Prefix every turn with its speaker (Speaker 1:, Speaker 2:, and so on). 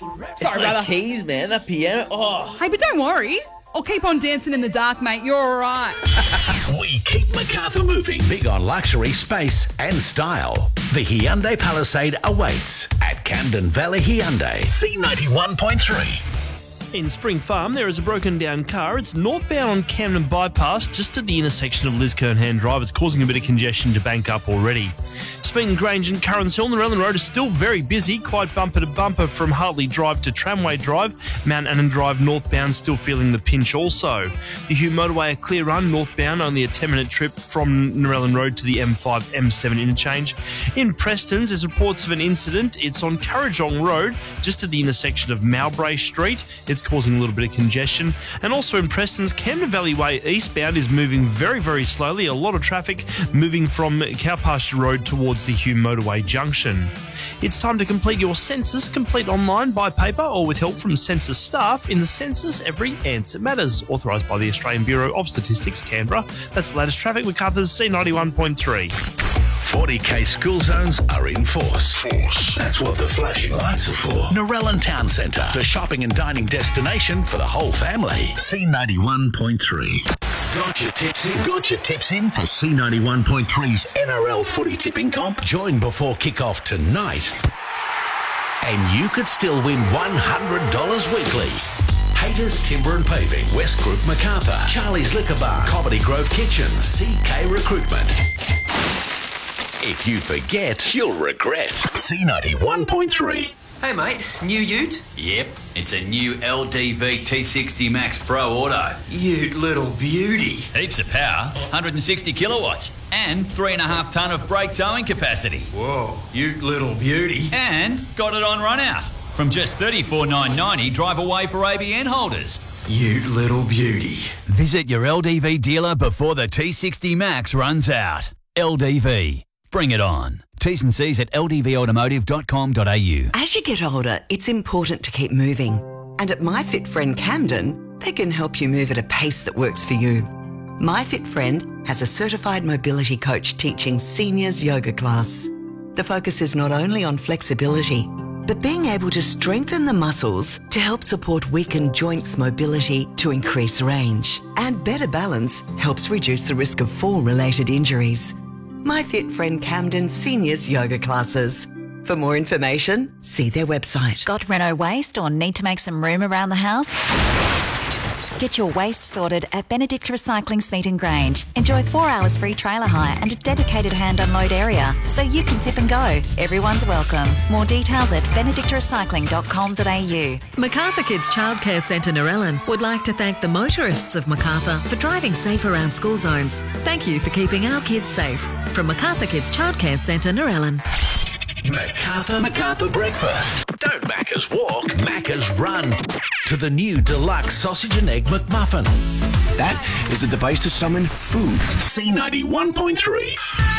Speaker 1: Sorry, brother.
Speaker 2: Those keys, man. That piano. Oh.
Speaker 1: Hey, but don't worry. I'll keep on dancing in the dark, mate. You're all right.
Speaker 3: We keep Macarthur moving. Big on luxury, space and style. The Hyundai Palisade awaits at Camden Valley Hyundai. C91.3.
Speaker 4: In Spring Farm, there is a broken down car. It's northbound on Camden Bypass, just at the intersection of Liskernhan Drive. It's causing a bit of congestion to bank up already. Speaking Grange and Currans Hill, Narellan Road is still very busy, quite bumper to bumper from Hartley Drive to Tramway Drive. Mount Annan Drive northbound still feeling the pinch also. The Hugh Motorway a clear run northbound, only a 10-minute trip from Narellan Road to the M5-M7 interchange. In Prestons, there's reports of an incident. It's on Currajong Road, just at the intersection of Mowbray Street. It's causing a little bit of congestion. And also in Prestons, Camden Valley Way eastbound is moving very, very slowly. A lot of traffic moving from Cowpasture Road towards the Hugh Motorway junction. It's time to complete your census, complete online, by paper or with help from census staff. In the census, every answer matters. Authorised by the Australian Bureau of Statistics, Canberra. That's the latest traffic with Macarthur's C91.3.
Speaker 3: 40k school zones are in force. That's what the flashing lights are for. Narellan Town Centre, the shopping and dining destination for the whole family. C91.3. Got your tips in? Got your tips in for C91.3's NRL footy tipping comp? Join before kick-off tonight. And you could still win $100 weekly. Haters Timber and Paving, West Group Macarthur, Charlie's Liquor Bar, Comedy Grove Kitchens, CK Recruitment. If you forget, you'll regret. C91.3.
Speaker 5: Hey mate, new ute?
Speaker 6: Yep, it's a new LDV T60 Max Pro Auto.
Speaker 5: Ute little beauty.
Speaker 6: Heaps of power, 160 kilowatts, and 3.5 tonne of brake towing capacity.
Speaker 5: Whoa, ute little beauty.
Speaker 6: And got it on run out. From just $34,990, drive away for ABN holders.
Speaker 5: Ute little beauty.
Speaker 6: Visit your LDV dealer before the T60 Max runs out. LDV. Bring it on. T's and C's at ldvautomotive.com.au.
Speaker 7: As you get older, it's important to keep moving. And at MyFitFriend Camden, they can help you move at a pace that works for you. MyFitFriend has a certified mobility coach teaching seniors yoga class. The focus is not only on flexibility, but being able to strengthen the muscles to help support weakened joints mobility to increase range. And better balance helps reduce the risk of fall-related injuries. MyFitFriend Camden Seniors Yoga Classes. For more information, see their website.
Speaker 8: Got Renault waste or need to make some room around the house? Get your waste sorted at Benedict Recycling Smeaton Grange. Enjoy 4 hours free trailer hire and a dedicated hand unload area so you can tip and go. Everyone's welcome. More details at benedictrecycling.com.au.
Speaker 9: Macarthur Kids Childcare Centre Narellan would like to thank the motorists of Macarthur for driving safe around school zones. Thank you for keeping our kids safe. From Macarthur Kids Childcare Centre Narellan.
Speaker 3: Macarthur Breakfast. Don't Macca's walk, Macca's run to the new deluxe sausage and egg McMuffin.
Speaker 10: That is a device to summon food.
Speaker 3: C91.3.